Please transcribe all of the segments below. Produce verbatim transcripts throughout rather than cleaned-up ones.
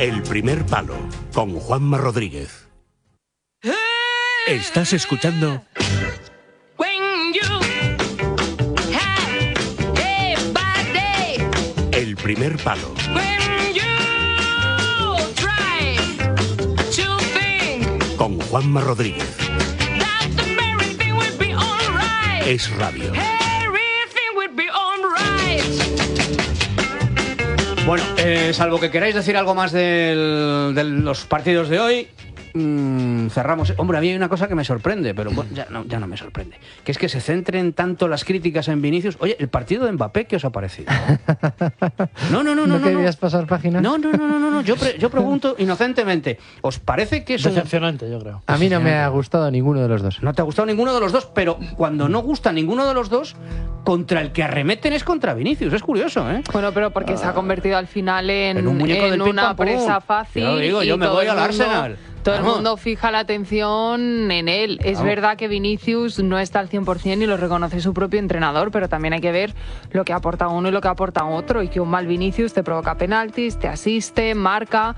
El primer palo, con Juanma Rodríguez. Estás escuchando... El primer palo. Con Juanma Rodríguez. Es radio. Bueno, eh, salvo que queráis decir algo más del, de los partidos de hoy, mmm, cerramos. Hombre, a mí hay una cosa que me sorprende, pero bueno, ya, no, ya no me sorprende. Que es que se centren tanto las críticas en Vinicius. Oye, el partido de Mbappé, ¿qué os ha parecido? No, no, no, no. ¿No querías no. pasar página? No, no, no, no, no, no. Yo, pre yo pregunto inocentemente, ¿os parece que es un... Decepcionante, yo creo. A mí no me ha gustado ninguno de los dos. No te ha gustado ninguno de los dos, pero cuando no gusta ninguno de los dos, contra el que arremeten es contra Vinicius. Es curioso, ¿eh? Bueno, pero porque ah, se ha convertido al final en, en un muñeco en del una presa fácil. Yo digo, yo me voy al Arsenal. Todo Vamos. el mundo fija la atención en él. Es Vamos. verdad que Vinicius no está al cien por cien y lo reconoce su propio entrenador, pero también hay que ver lo que aporta uno y lo que aporta otro. Y que un mal Vinicius te provoca penaltis, te asiste, marca.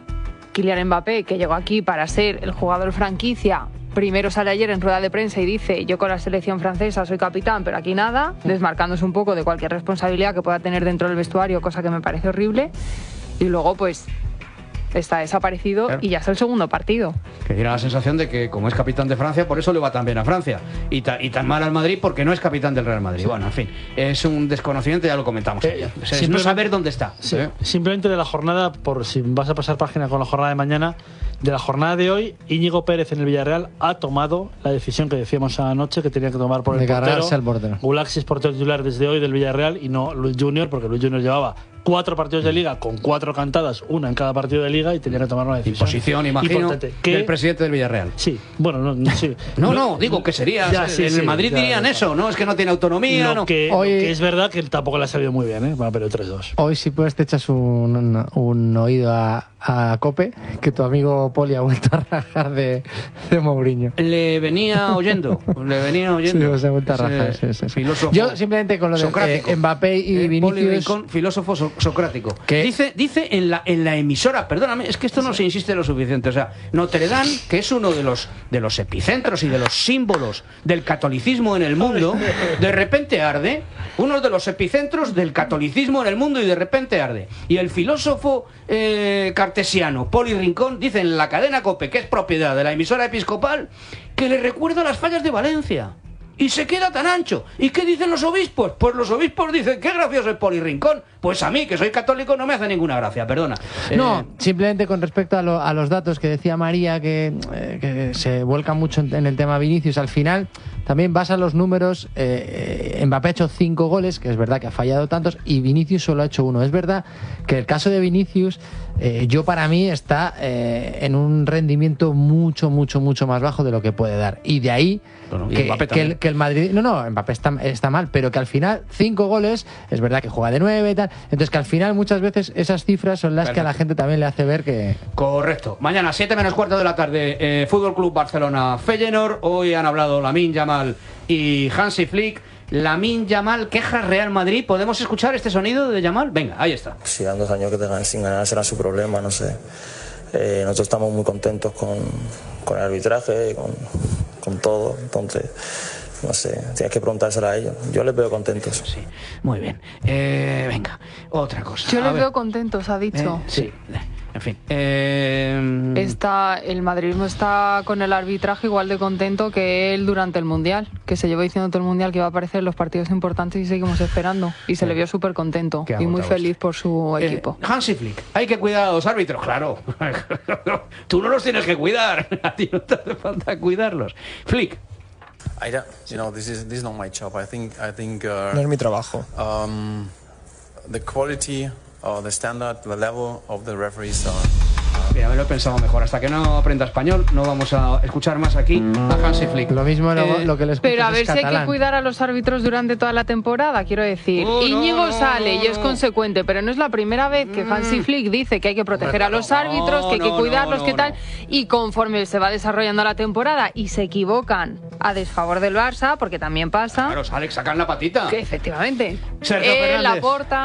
Kylian Mbappé, que llegó aquí para ser el jugador franquicia, primero sale ayer en rueda de prensa y dice: yo con la selección francesa soy capitán, pero aquí nada, desmarcándose un poco de cualquier responsabilidad que pueda tener dentro del vestuario, cosa que me parece horrible. Y luego, pues, está desaparecido, claro. Y ya es el segundo partido. Que tiene la sensación de que, como es capitán de Francia, por eso le va tan bien a Francia. Y, ta, y tan mal al Madrid porque no es capitán del Real Madrid. Sí. Bueno, en fin, es un desconocimiento, ya lo comentamos. Eh, o sea, es no saber dónde está. Sí, ¿eh? Simplemente de la jornada, por si vas a pasar página con la jornada de mañana, de la jornada de hoy, Íñigo Pérez en el Villarreal ha tomado la decisión que decíamos anoche que tenía que tomar por el portero. El portero. Gulaxi es portero titular desde hoy del Villarreal y no Luis Junior, porque Luis Junior llevaba cuatro partidos de Liga con cuatro cantadas, una en cada partido de Liga, y tenía que tomar una decisión. Imposición, imagino, que, del presidente del Villarreal. Sí, bueno, no, sí. no, no, digo que sería. Ya, sí, en sí, Madrid ya, dirían ya, eso, ¿no? Es que no tiene autonomía. Lo no. que, Hoy, lo que es verdad que tampoco le ha salido muy bien, ¿eh? Bueno, pero tres dos. Hoy, si puedes, te echas un, un, un oído a, a Cope, que tu amigo Poli ha vuelto a rajar de, de Mourinho. Le venía oyendo, le venía oyendo. Sí, se ha vuelto a rajar. Sí, sí, sí. Filósofo. Yo simplemente con lo de eh, Mbappé y eh, Vinicius. Poli Rincón, filósofo so socrático. ¿Qué? Dice, dice en la en la emisora, perdóname, es que esto no se insiste lo suficiente. O sea, Notre Dame, que es uno de los de los epicentros y de los símbolos del catolicismo en el mundo, de repente arde. Uno de los epicentros del catolicismo en el mundo y de repente arde. Y el filósofo eh, cartesiano Poli Rincón dice en la cadena COPE, que es propiedad de la emisora episcopal, que le recuerda las fallas de Valencia. Y se queda tan ancho. ¿Y qué dicen los obispos? Pues los obispos dicen, qué gracioso es Poli Rincón. Pues a mí, que soy católico, no me hace ninguna gracia, perdona. No, eh... simplemente con respecto a, lo, a los datos que decía María, que, eh, que se vuelcan mucho en, en el tema Vinicius, al final también vas a los números. eh, Mbappé ha hecho cinco goles, que es verdad que ha fallado tantos, y Vinicius solo ha hecho uno. Es verdad que el caso de Vinicius, eh, yo para mí está eh, en un rendimiento mucho, mucho, mucho más bajo de lo que puede dar. Y de ahí bueno, que, que, el, que el Madrid... No, no, Mbappé está, está mal, pero que al final cinco goles, es verdad que juega de nueve y tal, entonces que al final muchas veces esas cifras son las Perfecto. que a la gente también le hace ver que... Correcto. Mañana, siete menos cuarto de la tarde, eh, Fútbol Club Barcelona Feyenoord. Hoy han hablado Lamine Yamal y Hansi Flick. Lamine Yamal queja Real Madrid. ¿Podemos escuchar este sonido de Yamal? Venga, ahí está. Si dan dos años que te ganen sin ganar será su problema, no sé. Eh, nosotros estamos muy contentos con, con el arbitraje, con, con todo, entonces... No sé, tienes que preguntárselo a ellos. Yo les veo contentos. Sí, muy bien. Eh, venga, otra cosa. Yo a les ver. veo contentos, ha dicho. Eh, sí, en fin. Eh... Está, el madridismo está con el arbitraje igual de contento que él durante el Mundial, que se llevó diciendo todo el Mundial que iba a aparecer en los partidos importantes y seguimos esperando. Y se sí. le vio súper contento y muy feliz por su eh, equipo. Hansi Flick, hay que cuidar a los árbitros, claro. Tú no los tienes que cuidar. A ti no te hace falta cuidarlos. Flick. I don't, you know, this is this is not my job. I think I think uh, no es mi trabajo. Um, the quality, uh, the standard, the level of the referees are. Mira, me lo he pensado mejor. Hasta que no aprenda español, no vamos a escuchar más aquí a Hansi Flick. Lo mismo lo, eh, lo que les escuchas Pero a ver es si hay catalán. que cuidar a los árbitros durante toda la temporada, quiero decir. Oh, Íñigo no, sale no, y es no. consecuente, pero no es la primera vez que Mm. Hansi Flick dice que hay que proteger no, a los no, árbitros, que hay que no, cuidarlos, no, que no, tal. no. Y conforme se va desarrollando la temporada y se equivocan a desfavor del Barça, porque también pasa. Claro, Alex, sacan la patita. Que efectivamente. Sergio Eh, Fernández. Laporta.